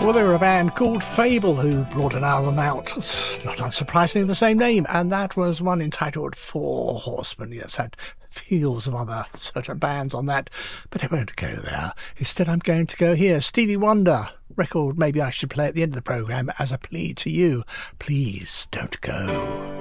Well, they were a band called Fable who brought an album out, not unsurprisingly the same name, and that was one entitled Four Horsemen. Yes, had feels of other certain bands on that, but I won't go there. Instead, I'm going to go here. Stevie Wonder record maybe I should play at the end of the programme as a plea to you. Please don't go.